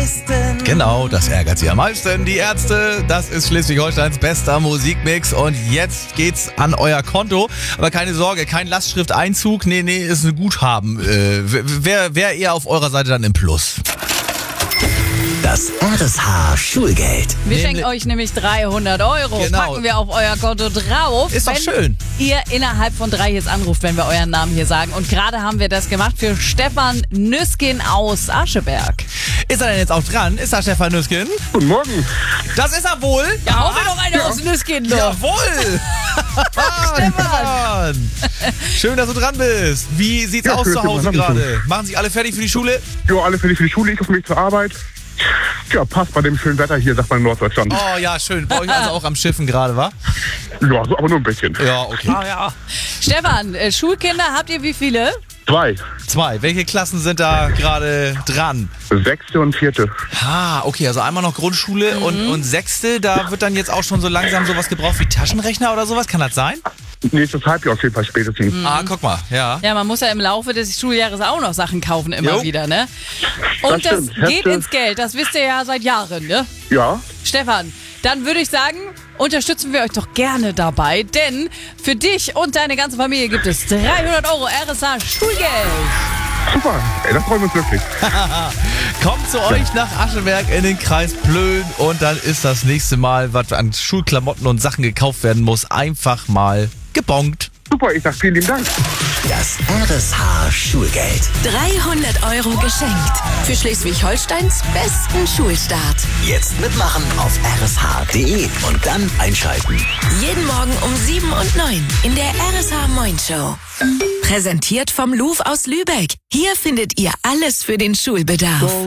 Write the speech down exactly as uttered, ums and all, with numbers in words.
meisten. Genau, das ärgert sie am meisten. Die Ärzte, das ist Schleswig-Holsteins bester Musikmix. Und jetzt geht's an euer Konto. Aber keine Sorge, kein Lastschrifteinzug. Nee, nee, ist ein Guthaben. Äh, wer wer eher auf eurer Seite dann im Plus? Das R S H Schulgeld. Wir schenken euch nämlich dreihundert Euro. Genau. Packen wir auf euer Konto drauf. Ist doch wenn schön. Ihr innerhalb von drei jetzt anruft, wenn wir euren Namen hier sagen. Und gerade haben wir das gemacht für Stefan Nüskin aus Ascheberg. Ist er denn jetzt auch dran? Ist da Stefan Nüskin? Guten Morgen. Das ist er wohl. Ja, hau mir doch eine aus Nüskin. Doch. Jawohl. Stefan. Schön, dass du dran bist. Wie sieht's Ja, aus schön, zu Hause dass du dran bist. gerade? Machen sich alle fertig für die Schule? Ja, alle fertig für die Schule, ich auf dem Weg zur Arbeit. Ja, passt bei dem schönen Wetter hier, sagt man in Norddeutschland. Oh ja, schön. Bei euch also auch am Schiffen gerade, wa? Ja, so, aber nur ein bisschen. Ja, okay. Ah, ja. Stefan, äh, Schulkinder habt ihr wie viele? Zwei. Zwei. Welche Klassen sind da gerade dran? Sechste und vierte. Ah, okay, also einmal noch Grundschule und, und Sechste, da wird dann jetzt auch schon so langsam sowas gebraucht wie Taschenrechner oder sowas, kann das sein? Nächstes Halbjahr auf jeden Fall spätestens. Ah, guck mal, ja. Ja, man muss ja im Laufe des Schuljahres auch noch Sachen kaufen, immer Jo. wieder, ne? Und das, stimmt. geht Hefte. ins Geld, das wisst ihr ja seit Jahren, ne? Ja, Stefan, dann würde ich sagen, unterstützen wir euch doch gerne dabei, denn für dich und deine ganze Familie gibt es dreihundert Euro R S H Schulgeld. super. Ey, das freut uns wirklich. Kommt zu euch nach Ascheberg in den Kreis Plön und dann ist das nächste Mal, was an Schulklamotten und Sachen gekauft werden muss, einfach mal gebongt. Super, ich sag vielen lieben Dank. Das R S H Schulgeld. dreihundert Euro geschenkt. Für Schleswig-Holsteins besten Schulstart. Jetzt mitmachen auf r s h punkt d e und dann einschalten. Jeden Morgen um sieben und neun in der R S H Moin Show. Präsentiert vom Louvre aus Lübeck. Hier findet ihr alles für den Schulbedarf.